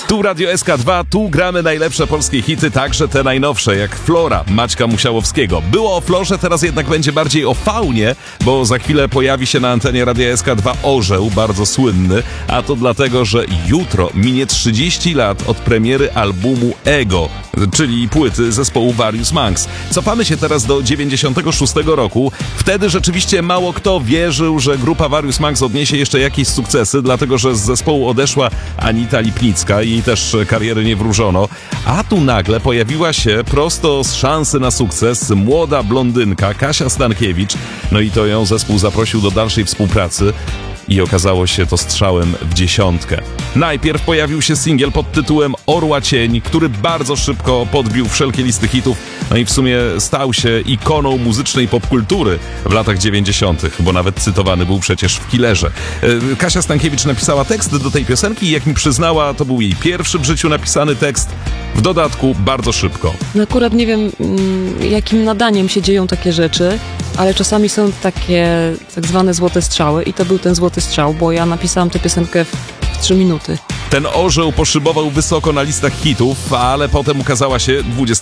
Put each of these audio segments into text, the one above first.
Tu Radio SK2, tu gramy najlepsze polskie hity, także te najnowsze, jak Flora Maćka Musiałowskiego. Było o Florze, teraz jednak będzie bardziej o faunie, bo za chwilę pojawi się na antenie Radia SK2 orzeł, bardzo słynny, a to dlatego, że jutro minie 30 lat od premiery albumu Ego, czyli płyty zespołu Various Monks. Cofamy się teraz do 96 roku. Wtedy rzeczywiście mało kto wierzył, że grupa Various Monks odniesie jeszcze jakieś sukcesy, dlatego że z zespołu odeszła Anita Lipnicka i też kariery nie wróżono. A tu nagle pojawiła się prosto z szansy na sukces młoda blondynka Kasia Stankiewicz. No i to ją zespół zaprosił do dalszej współpracy. I okazało się to strzałem w dziesiątkę. Najpierw pojawił się singiel pod tytułem Orła Cień, który bardzo szybko podbił wszelkie listy hitów, no i w sumie stał się ikoną muzycznej popkultury w latach 90., bo nawet cytowany był przecież w Killerze. Kasia Stankiewicz napisała tekst do tej piosenki i jak mi przyznała, to był jej pierwszy w życiu napisany tekst, w dodatku bardzo szybko. No akurat nie wiem, jakim nadaniem się dzieją takie rzeczy, ale czasami są takie tak zwane złote strzały i to był ten złoty strzał, bo ja napisałam tę piosenkę w 3 minuty. Ten orzeł poszybował wysoko na listach hitów, ale potem ukazała się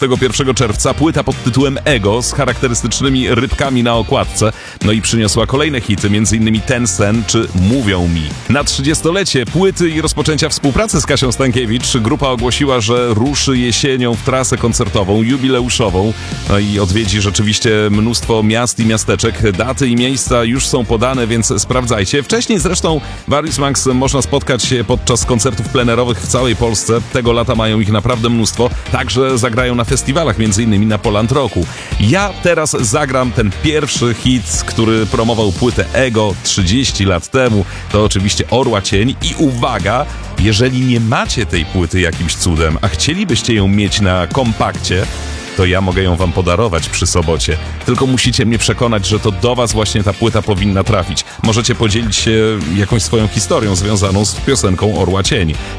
21 czerwca płyta pod tytułem Ego z charakterystycznymi rybkami na okładce, no i przyniosła kolejne hity, m.in. Ten sen czy Mówią mi. Na 30-lecie płyty i rozpoczęcia współpracy z Kasią Stankiewicz grupa ogłosiła, że ruszy jesienią w trasę koncertową, jubileuszową, no i odwiedzi rzeczywiście mnóstwo miast i miasteczek. Daty i miejsca już są podane, więc sprawdzajcie. Wcześniej zresztą Various Monks można spotkać się podczas koncertów plenerowych w całej Polsce. Tego lata mają ich naprawdę mnóstwo. Także zagrają na festiwalach, m.in. na Poland Rocku. Ja teraz zagram ten pierwszy hit, który promował płytę Ego 30 lat temu. To oczywiście Orła Cień i uwaga, jeżeli nie macie tej płyty jakimś cudem, a chcielibyście ją mieć na kompakcie, to ja mogę ją wam podarować przy sobocie. Tylko musicie mnie przekonać, że to do was właśnie ta płyta powinna trafić. Możecie podzielić się jakąś swoją historią związaną z piosenką Orła Cień.